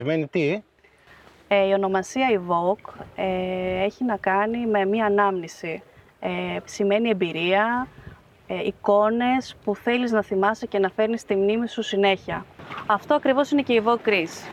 Σημαίνει τι? Η ονομασία Evoke έχει να κάνει με μία ανάμνηση. Σημαίνει εμπειρία, εικόνες που θέλεις να θυμάσαι και να φέρνεις στη μνήμη σου συνέχεια. Αυτό ακριβώς είναι και η Evoke Greece.